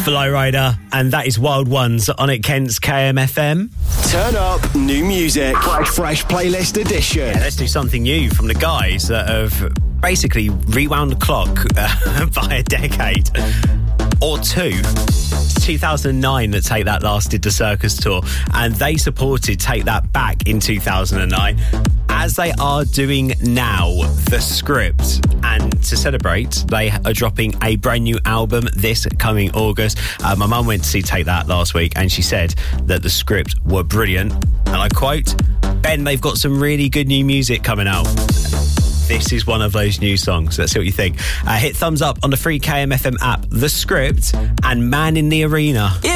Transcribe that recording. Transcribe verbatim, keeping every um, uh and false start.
Flowrider, and that is Wild Ones on at Kent's K M F M. Turn up new music. Fresh, fresh playlist edition. Yeah, let's do something new from the guys that have basically rewound the clock uh, by a decade or two. It's two thousand nine that Take That last did the Circus tour, and they supported Take That back in two thousand nine, as they are doing now, The Script. And to celebrate, they are dropping a brand new album this coming August. Uh, my mum went to see Take That last week, and she said that The Script were brilliant. And I quote, "Ben, they've got some really good new music coming out." This is one of those new songs. Let's see what you think. Uh, hit thumbs up on the free K M F M app, The Script, and Man in the Arena.